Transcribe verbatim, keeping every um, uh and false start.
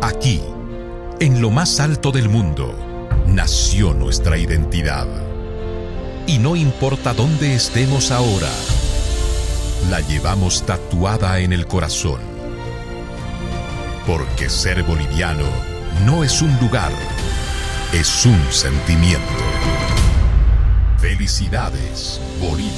Aquí, en lo más alto del mundo, nació nuestra identidad. Y no importa dónde estemos ahora, la llevamos tatuada en el corazón. Porque ser boliviano no es un lugar, es un sentimiento. Felicidades, Bolivia.